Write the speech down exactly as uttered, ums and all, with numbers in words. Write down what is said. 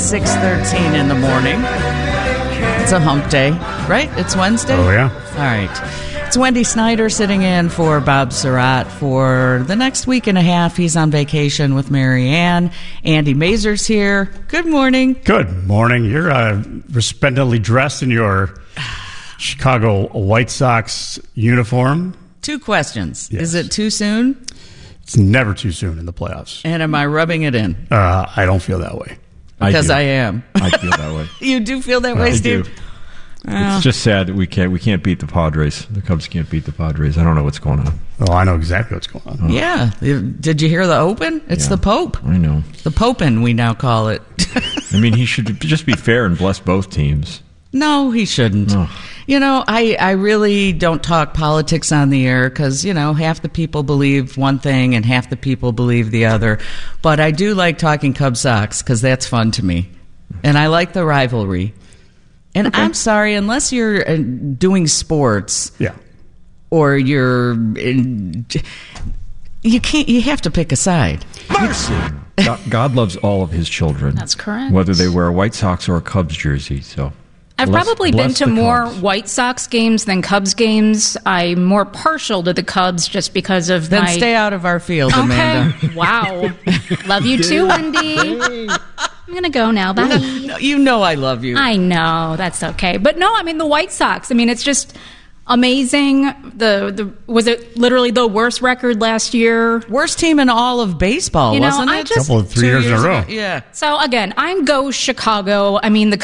six thirteen in the morning. It's a hump day, right? It's Wednesday? Oh, yeah. All right. It's Wendy Snyder sitting in for Bob Surratt for the next week and a half. He's on vacation with Mary Ann. Andy Mazur's here. Good morning. Good morning. You're uh, resplendently dressed in your Chicago White Sox uniform. Two questions. Yes. Is it too soon? It's never too soon in the playoffs. And am I rubbing it in? Uh, I don't feel that way. Because I, I, I am. I feel that way. You do feel that way, I Steve? do. It's just sad that we can't we can't beat the Padres. The Cubs can't beat the Padres. I don't know what's going on. Oh, I know exactly what's going on. Yeah. Did you hear the Open? It's Yeah. the Pope. I know. The Popin, we now call it. I mean, he should just be fair and bless both teams. No, he shouldn't. Ugh. You know, I, I really don't talk politics on the air because, you know, half the people believe one thing and half the people believe the other. But I do like talking Cubs Sox because that's fun to me. And I like the rivalry. And Okay. I'm sorry, unless you're uh, doing sports Yeah. or you're in, you can't, you have to pick a side. Mercy. God, God loves all of his children. That's correct. Whether they wear a White Sox or a Cubs jersey. So I've bless- probably been bless to the more Cubs. White Sox games than Cubs games. I'm more partial to the Cubs just because of Then my... stay out of our field, Amanda. Okay. Wow. Love you too, Wendy. I'm going to go now. Bye. No, you know I love you. I know. That's okay. But no, I mean, the White Sox, I mean, it's just amazing. The, the Was it literally the worst record last year? Worst team in all of baseball, You know, wasn't I it? just- Couple of three Two years in a row. ago. Yeah. So again, I'm go Chicago. I mean, the